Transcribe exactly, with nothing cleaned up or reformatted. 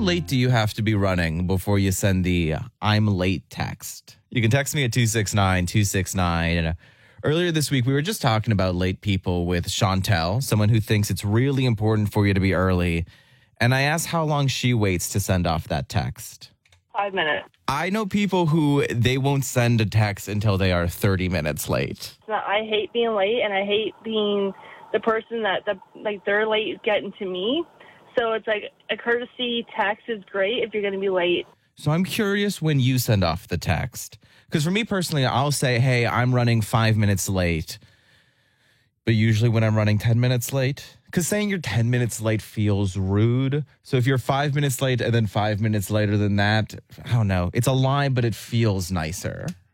late do you have to be running before you send the I'm late text? You can text me at two six nine, two six nine. And uh, earlier this week, we were just talking about late people with Chantel, someone who thinks it's really important for you to be early. And I asked how long she waits to send off that text. Five minutes. I know people who they won't send a text until they are thirty minutes late. I hate being late, and I hate being the person that, the, like, they're late getting to me. So it's like a courtesy text is great if you're going to be late. So I'm curious when you send off the text. Because for me personally, I'll say, hey, I'm running five minutes late. But usually when I'm running ten minutes late, because saying you're ten minutes late feels rude. So if you're five minutes late and then five minutes later than that, I don't know. It's a lie, but it feels nicer.